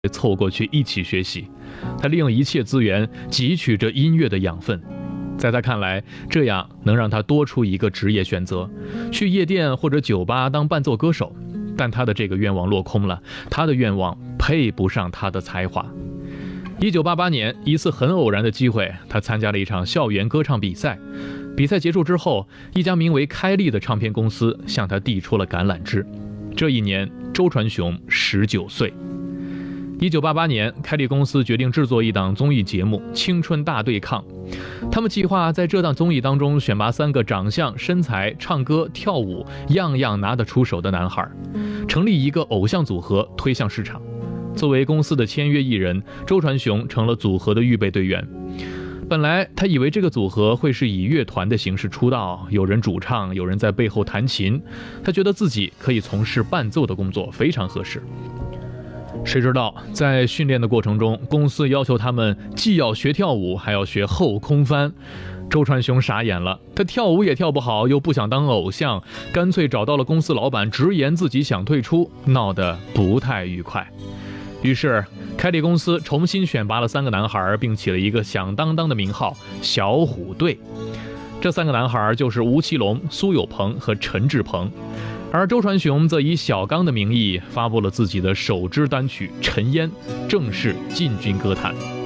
凑过去一起学习。他利用一切资源汲取着音乐的养分。在他看来，这样能让他多出一个职业选择，去夜店或者酒吧当伴奏歌手。但他的这个愿望落空了，他的愿望配不上他的才华。1988年，一次很偶然的机会，他参加了一场校园歌唱比赛。比赛结束之后，一家名为开利的唱片公司向他递出了橄榄枝。这一年，周传雄19岁。1988年，开利公司决定制作一档综艺节目《青春大对抗》。他们计划在这档综艺当中选拔3个长相、身材、唱歌、跳舞样样拿得出手的男孩，成立一个偶像组合推向市场。作为公司的签约艺人，周传雄成了组合的预备队员。本来他以为这个组合会是以乐团的形式出道，有人主唱，有人在背后弹琴，他觉得自己可以从事伴奏的工作，非常合适。谁知道在训练的过程中，公司要求他们既要学跳舞，还要学后空翻。周传雄傻眼了，他跳舞也跳不好，又不想当偶像，干脆找到了公司老板，直言自己想退出，闹得不太愉快。于是开利公司重新选拔了3个男孩，并起了一个响当当的名号——小虎队。这3个男孩就是吴奇隆、苏有朋和陈志朋。而周传雄则以小刚的名义发布了自己的首支单曲《尘烟》，正式进军歌坛。